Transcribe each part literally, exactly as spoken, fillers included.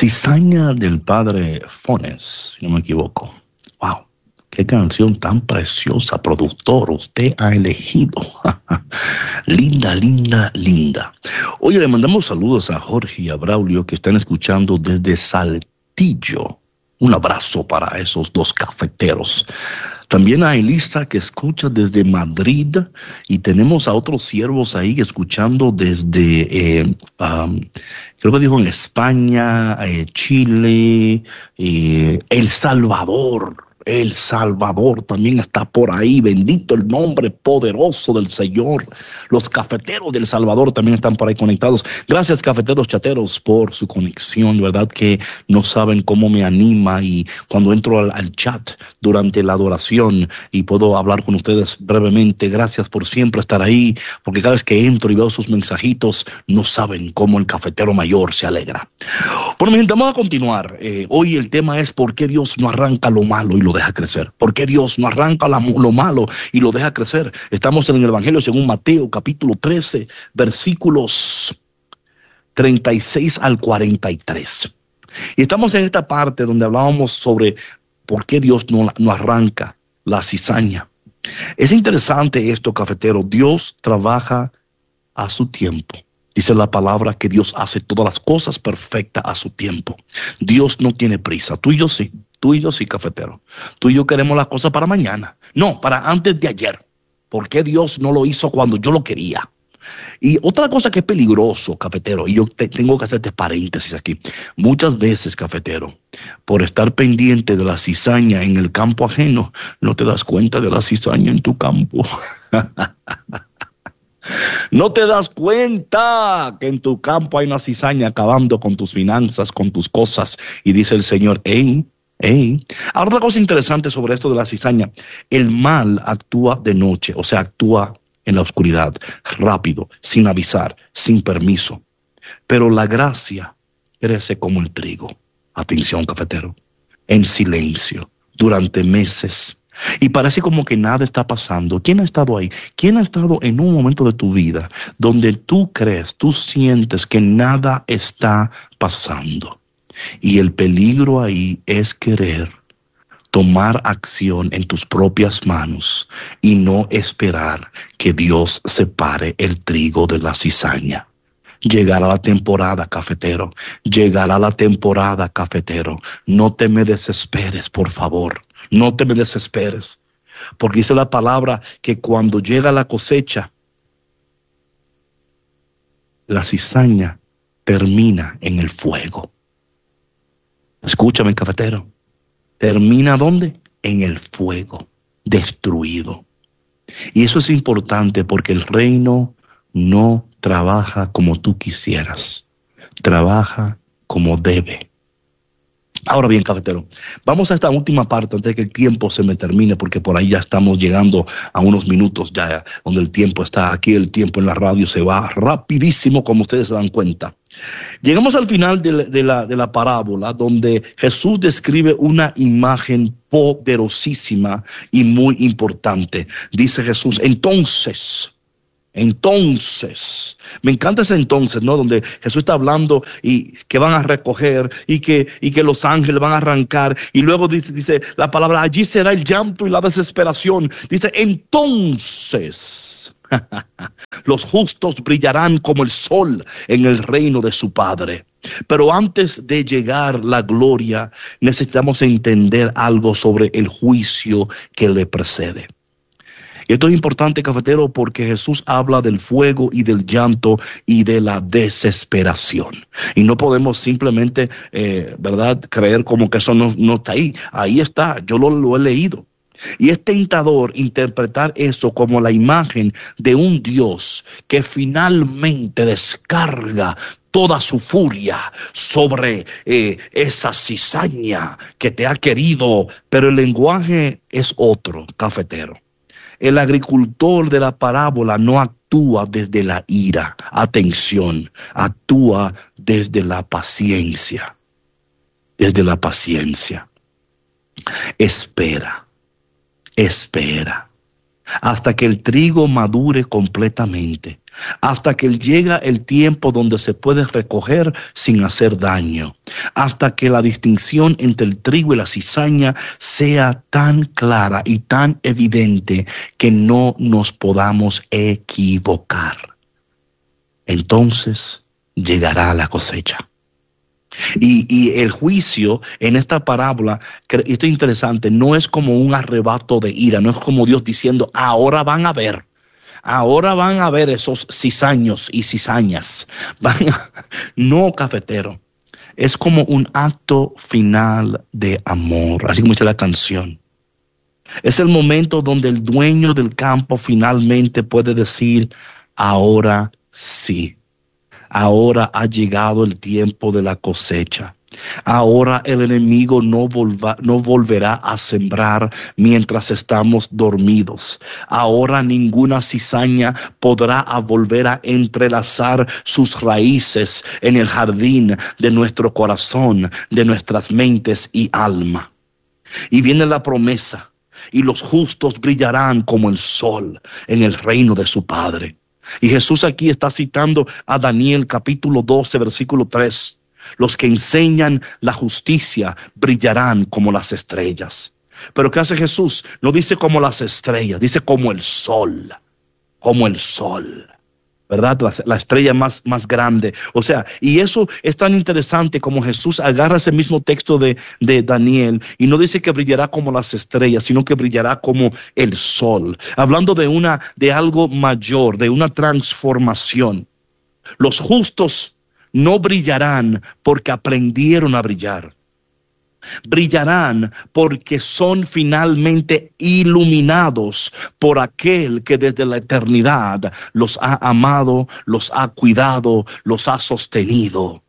Cizaña del padre Fones, si no me equivoco. Wow, qué canción tan preciosa, productor, usted ha elegido. Linda, linda, linda. Oye, le mandamos saludos a Jorge y a Braulio que están escuchando desde Saltillo. Un abrazo para esos dos cafeteros. También a Elisa que escucha desde Madrid y tenemos a otros siervos ahí escuchando desde, eh, um, creo que dijo en España, eh, Chile, eh, El Salvador. El Salvador también está por ahí. Bendito el nombre poderoso del Señor. Los cafeteros del Salvador también están por ahí conectados. Gracias, cafeteros chateros, por su conexión. De verdad que no saben cómo me anima. Y cuando entro al, al chat durante la adoración y puedo hablar con ustedes brevemente, gracias por siempre estar ahí. Porque cada vez que entro y veo sus mensajitos, no saben cómo el cafetero mayor se alegra. Bueno, mi gente, vamos a continuar. Eh, hoy el tema es ¿por qué Dios no arranca lo malo y lo deja crecer? ¿Por qué Dios no arranca la, lo malo y lo deja crecer? Estamos en el Evangelio según Mateo, capítulo trece, versículos treinta y seis al cuarenta y tres. Y estamos en esta parte donde hablábamos sobre por qué Dios no, no arranca la cizaña. Es interesante esto, cafetero. Dios trabaja a su tiempo. Dice la palabra que Dios hace todas las cosas perfectas a su tiempo. Dios no tiene prisa. Tú y yo sí. Tú y yo sí, cafetero. Tú y yo queremos las cosas para mañana. No, para antes de ayer. ¿Por qué Dios no lo hizo cuando yo lo quería? Y otra cosa que es peligroso, cafetero, y yo te, tengo que hacerte paréntesis aquí. Muchas veces, cafetero, por estar pendiente de la cizaña en el campo ajeno, no te das cuenta de la cizaña en tu campo. No te das cuenta que en tu campo hay una cizaña acabando con tus finanzas, con tus cosas. Y dice el Señor, hey, hey. Ahora, otra cosa interesante sobre esto de la cizaña. El mal actúa de noche, o sea, actúa en la oscuridad, rápido, sin avisar, sin permiso. Pero la gracia crece como el trigo. Atención, cafetero. En silencio, durante meses. Y parece como que nada está pasando. ¿Quién ha estado ahí? ¿Quién ha estado en un momento de tu vida donde tú crees, tú sientes que nada está pasando? Y el peligro ahí es querer tomar acción en tus propias manos y no esperar que Dios separe el trigo de la cizaña. Llegará la temporada, cafetero. Llegará la temporada, cafetero. No te me desesperes, por favor. No te me desesperes. Porque dice la palabra que cuando llega la cosecha, la cizaña termina en el fuego. Escúchame, cafetero. ¿Termina dónde? En el fuego, destruido. Y eso es importante porque el reino no trabaja como tú quisieras. Trabaja como debe. Ahora bien, cafetero, vamos a esta última parte antes de que el tiempo se me termine, porque por ahí ya estamos llegando a unos minutos ya donde el tiempo está aquí. El tiempo en la radio se va rapidísimo, como ustedes se dan cuenta. Llegamos al final de la, de la, de la parábola donde Jesús describe una imagen poderosísima y muy importante. Dice Jesús, entonces... Entonces, me encanta ese entonces, ¿no? Donde Jesús está hablando y que van a recoger y que, y que los ángeles van a arrancar. Y luego dice, dice la palabra, allí será el llanto y la desesperación. Dice, entonces, los justos brillarán como el sol en el reino de su Padre. Pero antes de llegar la gloria, necesitamos entender algo sobre el juicio que le precede. Y esto es importante, cafetero, porque Jesús habla del fuego y del llanto y de la desesperación. Y no podemos simplemente, eh, ¿verdad?, creer como que eso no, no está ahí. Ahí está, yo lo, lo he leído. Y es tentador interpretar eso como la imagen de un Dios que finalmente descarga toda su furia sobre eh, esa cizaña que te ha querido. Pero el lenguaje es otro, cafetero. El agricultor de la parábola no actúa desde la ira, atención, actúa desde la paciencia, desde la paciencia. Espera, espera, hasta que el trigo madure completamente, hasta que llega el tiempo donde se puede recoger sin hacer daño, hasta que la distinción entre el trigo y la cizaña sea tan clara y tan evidente que no nos podamos equivocar. Entonces llegará la cosecha. Y, y el juicio en esta parábola, y esto es interesante, no es como un arrebato de ira, no es como Dios diciendo, ahora van a ver, ahora van a ver esos cizaños y cizañas. Van a... No, cafetero, es como un acto final de amor, así como dice la canción. Es el momento donde el dueño del campo finalmente puede decir, ahora sí. Ahora ha llegado el tiempo de la cosecha. Ahora el enemigo no, volva, no volverá a sembrar mientras estamos dormidos. Ahora ninguna cizaña podrá a volver a entrelazar sus raíces en el jardín de nuestro corazón, de nuestras mentes y alma. Y viene la promesa, y los justos brillarán como el sol en el reino de su Padre. Y Jesús aquí está citando a Daniel capítulo doce, versículo tres. Los que enseñan la justicia brillarán como las estrellas. Pero ¿qué hace Jesús? No dice como las estrellas, dice como el sol, como el sol. ¿Verdad? La, la estrella más, más grande. O sea, y eso es tan interesante como Jesús agarra ese mismo texto de, de Daniel y no dice que brillará como las estrellas, sino que brillará como el sol. Hablando de una, de algo mayor, de una transformación. Los justos no brillarán porque aprendieron a brillar. Brillarán porque son finalmente iluminados por aquel que desde la eternidad los ha amado, los ha cuidado, los ha sostenido.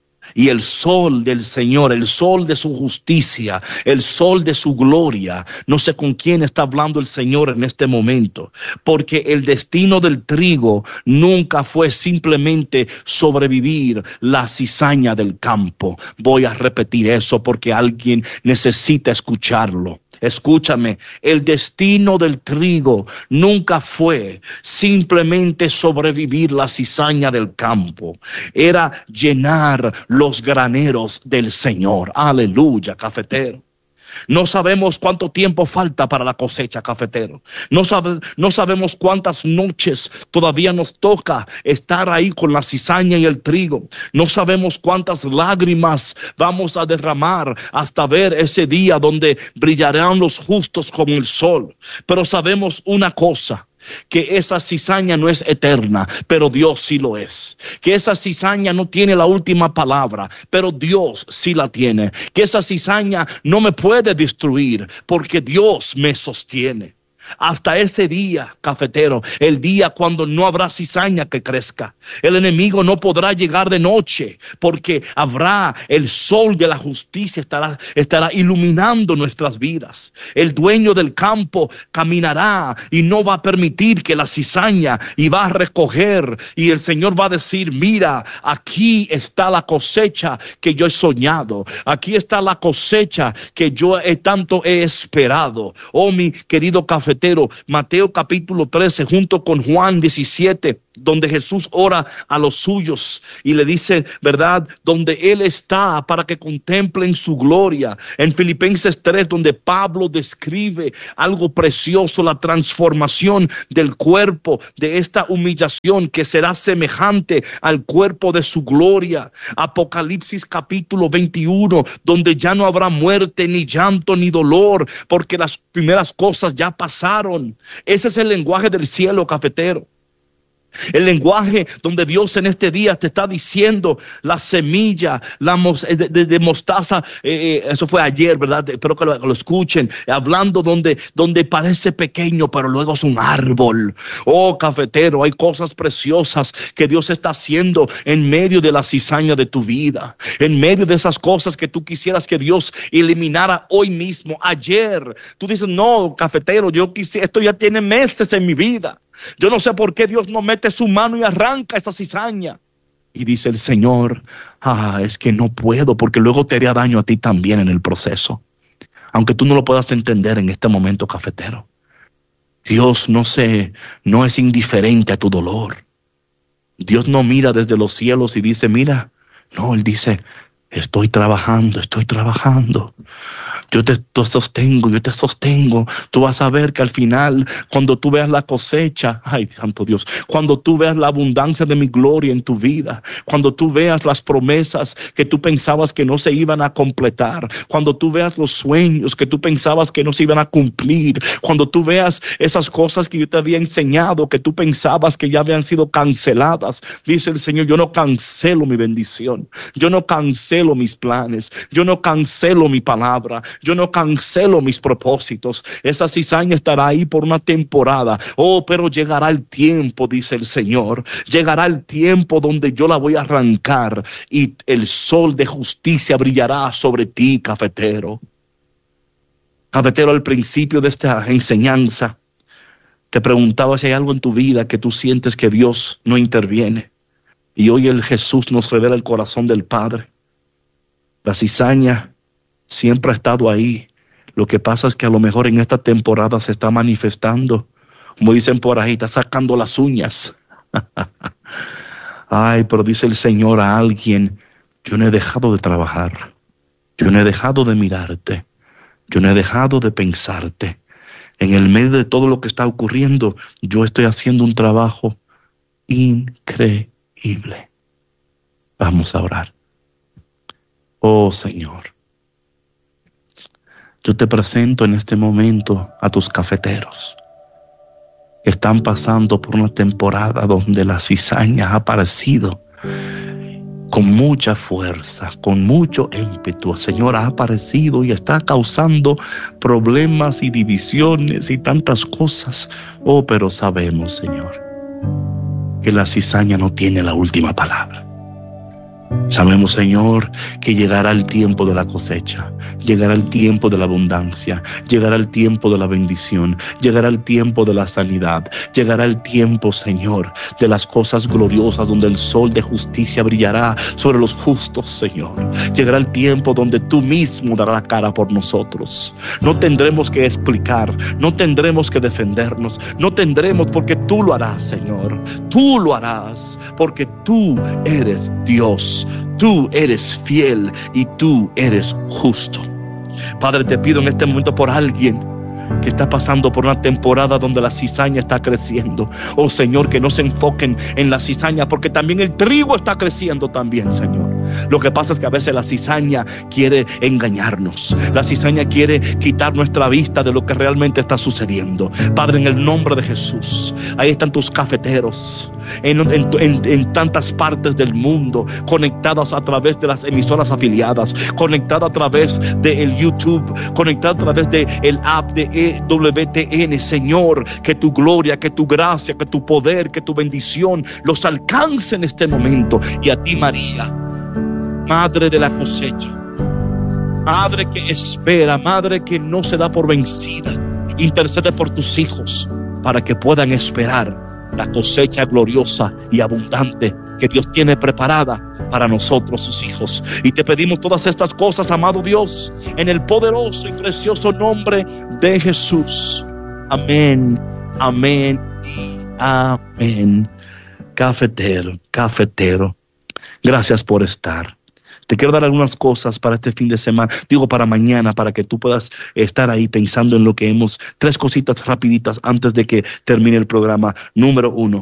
Y el sol del Señor, el sol de su justicia, el sol de su gloria. No sé con quién está hablando el Señor en este momento, porque el destino del trigo nunca fue simplemente sobrevivir la cizaña del campo. Voy a repetir eso porque alguien necesita escucharlo. Escúchame, el destino del trigo nunca fue simplemente sobrevivir la cizaña del campo. Era llenar los graneros del Señor. Aleluya, cafetero. No sabemos cuánto tiempo falta para la cosecha, cafetero. No, sabe, no sabemos cuántas noches todavía nos toca estar ahí con la cizaña y el trigo. No sabemos cuántas lágrimas vamos a derramar hasta ver ese día donde brillarán los justos como el sol. Pero sabemos una cosa, que esa cizaña no es eterna, pero Dios sí lo es. Que esa cizaña no tiene la última palabra, pero Dios sí la tiene. Que esa cizaña no me puede destruir, porque Dios me sostiene. Hasta ese día, cafetero, el día cuando no habrá cizaña que crezca. El enemigo no podrá llegar de noche, porque habrá el sol de la justicia, estará, estará iluminando nuestras vidas. El dueño del campo caminará y no va a permitir que la cizaña, y va a recoger, y el Señor va a decir, mira, aquí está la cosecha que yo he soñado. Aquí está la cosecha que yo he, tanto he esperado. Oh, mi querido cafetero, Mateo capítulo trece junto con Juan diecisiete, donde Jesús ora a los suyos y le dice, ¿verdad? Donde Él está para que contemplen su gloria. En Filipenses tres, donde Pablo describe algo precioso, la transformación del cuerpo, de esta humillación que será semejante al cuerpo de su gloria. Apocalipsis capítulo veintiuno, donde ya no habrá muerte, ni llanto, ni dolor, porque las primeras cosas ya pasaron. Ese es el lenguaje del cielo, cafetero. El lenguaje donde Dios en este día te está diciendo la semilla la de, de, de mostaza, eh, eso fue ayer, ¿verdad? Espero que lo, que lo escuchen, hablando donde, donde parece pequeño, pero luego es un árbol. Oh, cafetero, hay cosas preciosas que Dios está haciendo en medio de la cizaña de tu vida, en medio de esas cosas que tú quisieras que Dios eliminara hoy mismo, ayer. Tú dices, no, cafetero, yo quisiera, esto ya tiene meses en mi vida. Yo no sé por qué Dios no mete su mano y arranca esa cizaña. Y dice el Señor, ah, es que no puedo, porque luego te haría daño a ti también en el proceso. Aunque tú no lo puedas entender en este momento, cafetero. Dios no se, no es indiferente a tu dolor. Dios no mira desde los cielos y dice, mira. No, Él dice, Estoy trabajando, estoy trabajando. Yo te, te sostengo, yo te sostengo. Tú vas a ver que al final, cuando tú veas la cosecha, ay, santo Dios, cuando tú veas la abundancia de mi gloria en tu vida, cuando tú veas las promesas que tú pensabas que no se iban a completar, cuando tú veas los sueños que tú pensabas que no se iban a cumplir, cuando tú veas esas cosas que yo te había enseñado, que tú pensabas que ya habían sido canceladas, dice el Señor, yo no cancelo mi bendición, yo no cancelo mis planes, yo no cancelo mi palabra, yo no cancelo mis propósitos. Esa cizaña estará ahí por una temporada. Oh, pero llegará el tiempo, dice el Señor. Llegará el tiempo donde yo la voy a arrancar y el sol de justicia brillará sobre ti, cafetero. Cafetero, al principio de esta enseñanza, te preguntaba si hay algo en tu vida que tú sientes que Dios no interviene. Y hoy el Jesús nos revela el corazón del Padre. La cizaña siempre ha estado ahí. Lo que pasa es que a lo mejor en esta temporada se está manifestando. Como dicen por ahí, está sacando las uñas. Ay, pero dice el Señor a alguien, yo no he dejado de trabajar. Yo no he dejado de mirarte. Yo no he dejado de pensarte. En el medio de todo lo que está ocurriendo, yo estoy haciendo un trabajo increíble. Vamos a orar. Oh Señor, yo te presento en este momento a tus cafeteros que están pasando por una temporada donde la cizaña ha aparecido con mucha fuerza, con mucho ímpetu. Señor, ha aparecido y está causando problemas y divisiones y tantas cosas. Oh, pero sabemos, Señor, que la cizaña no tiene la última palabra. Sabemos, Señor, que llegará el tiempo de la cosecha, llegará el tiempo de la abundancia, llegará el tiempo de la bendición, llegará el tiempo de la sanidad, llegará el tiempo, Señor, de las cosas gloriosas donde el sol de justicia brillará sobre los justos, Señor. Llegará el tiempo donde tú mismo darás la cara por nosotros. No tendremos que explicar, no tendremos que defendernos, no tendremos porque tú lo harás, Señor. Tú lo harás porque tú eres Dios. Tú eres fiel y tú eres justo. Padre, te pido en este momento por alguien que está pasando por una temporada donde la cizaña está creciendo. Oh Señor, que no se enfoquen en la cizaña, porque también el trigo está creciendo también, Señor. Lo que pasa es que a veces la cizaña quiere engañarnos. La cizaña quiere quitar nuestra vista de lo que realmente está sucediendo. Padre, en el nombre de Jesús, ahí están tus cafeteros en, en, en, en tantas partes del mundo, conectados a través de las emisoras afiliadas, conectados a través del YouTube, conectados a través del app de E W T N. Señor, que tu gloria, que tu gracia, que tu poder, que tu bendición los alcance en este momento. Y a ti, María, Madre de la cosecha, Madre que espera, Madre que no se da por vencida, intercede por tus hijos para que puedan esperar la cosecha gloriosa y abundante que Dios tiene preparada para nosotros, sus hijos. Y te pedimos todas estas cosas, amado Dios, en el poderoso y precioso nombre de Jesús. Amén, amén y amén. Cafetero, cafetero, gracias por estar. Te quiero dar algunas cosas para este fin de semana, digo para mañana, para que tú puedas estar ahí pensando en lo que hemos, tres cositas rapiditas antes de que termine el programa. Número uno,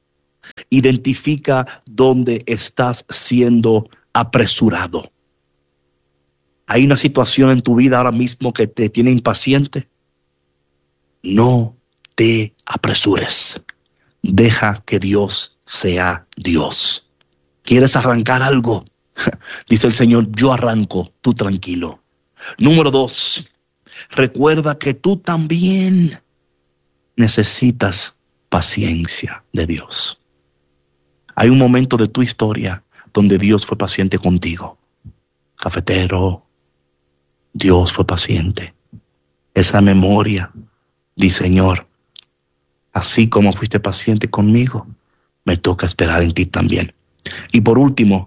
identifica dónde estás siendo apresurado. ¿Hay una situación en tu vida ahora mismo que te tiene impaciente? No te apresures. Deja que Dios sea Dios. ¿Quieres arrancar algo? Dice el Señor, yo arranco, tú tranquilo. Número dos, recuerda que tú también necesitas paciencia de Dios. Hay un momento de tu historia donde Dios fue paciente contigo. Cafetero, Dios fue paciente. Esa memoria, di Señor, así como fuiste paciente conmigo, me toca esperar en ti también. Y por último,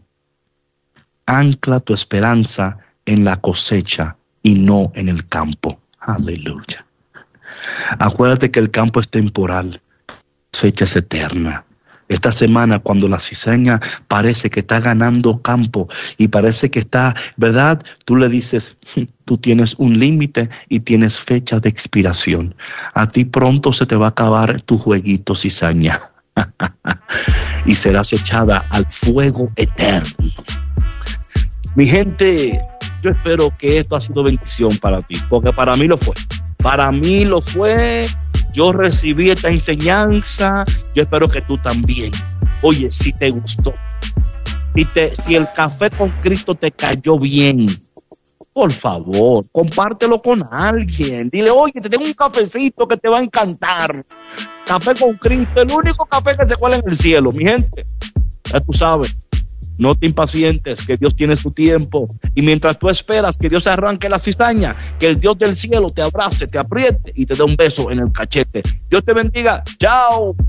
ancla tu esperanza en la cosecha y no en el campo. Aleluya. Acuérdate que el campo es temporal, la cosecha es eterna. Esta semana, cuando la cizaña parece que está ganando campo y parece que está, ¿verdad? Tú le dices, tú tienes un límite y tienes fecha de expiración. A ti pronto se te va a acabar tu jueguito, cizaña. Y serás echada al fuego eterno. Mi gente, yo espero que esto ha sido bendición para ti, porque para mí lo fue. Para mí lo fue. Yo recibí esta enseñanza, yo espero que tú también. Oye, si te gustó, si, te, si el café con Cristo te cayó bien, por favor, compártelo con alguien. Dile, oye, te tengo un cafecito que te va a encantar. Café con Cristo, el único café que se cuela en el cielo, mi gente. Ya tú sabes. No te impacientes, que Dios tiene su tiempo. Y mientras tú esperas que Dios arranque la cizaña, que el Dios del cielo te abrace, te apriete y te dé un beso en el cachete. Dios te bendiga. Chao.